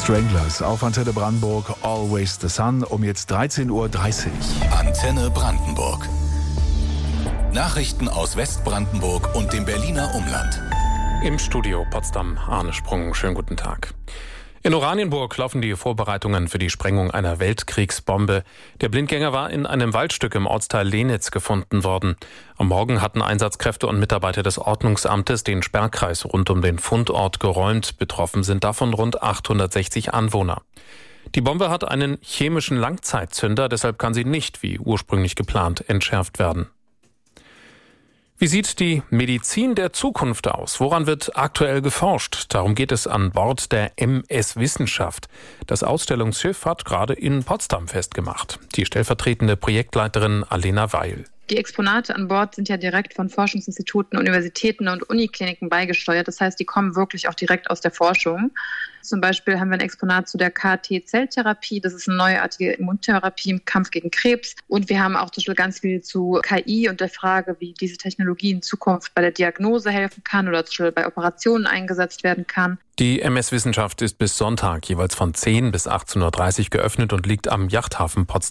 Stranglers auf Antenne Brandenburg, Always the Sun, um jetzt 13.30 Uhr. Antenne Brandenburg. Nachrichten aus Westbrandenburg und dem Berliner Umland. Im Studio Potsdam, Arne Sprung. Schönen guten Tag. In Oranienburg laufen die Vorbereitungen für die Sprengung einer Weltkriegsbombe. Der Blindgänger war in einem Waldstück im Ortsteil Lenitz gefunden worden. Am Morgen hatten Einsatzkräfte und Mitarbeiter des Ordnungsamtes den Sperrkreis rund um den Fundort geräumt. Betroffen sind davon rund 860 Anwohner. Die Bombe hat einen chemischen Langzeitzünder, deshalb kann sie nicht, wie ursprünglich geplant, entschärft werden. Wie sieht die Medizin der Zukunft aus? Woran wird aktuell geforscht? Darum geht es an Bord der MS Wissenschaft. Das Ausstellungsschiff hat gerade in Potsdam festgemacht. Die stellvertretende Projektleiterin Alena Weil. Die Exponate an Bord sind ja direkt von Forschungsinstituten, Universitäten und Unikliniken beigesteuert. Das heißt, die kommen wirklich auch direkt aus der Forschung. Zum Beispiel haben wir ein Exponat zu der KT-Zelltherapie. Das ist eine neuartige Immuntherapie im Kampf gegen Krebs. Und wir haben auch zum Beispiel ganz viel zu KI und der Frage, wie diese Technologie in Zukunft bei der Diagnose helfen kann oder zum Beispiel bei Operationen eingesetzt werden kann. Die MS Wissenschaft ist bis Sonntag jeweils von 10 bis 18.30 Uhr geöffnet und liegt am Yachthafen Potsdam.